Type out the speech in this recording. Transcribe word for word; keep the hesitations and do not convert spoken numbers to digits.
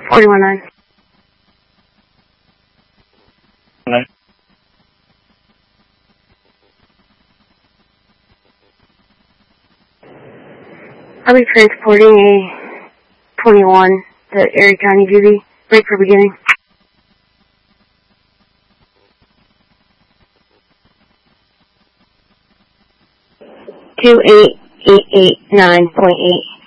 forty-one nine. Nine. I'll be transporting a twenty-one to Erie County V B. Break for beginning. two eight eight eight nine point eight.